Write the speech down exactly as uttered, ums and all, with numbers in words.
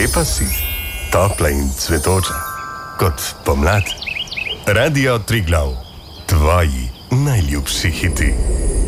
Lepa si, topla in cvetoča, kot pomlad. Radio Triglav, tvoji najljubši hiti.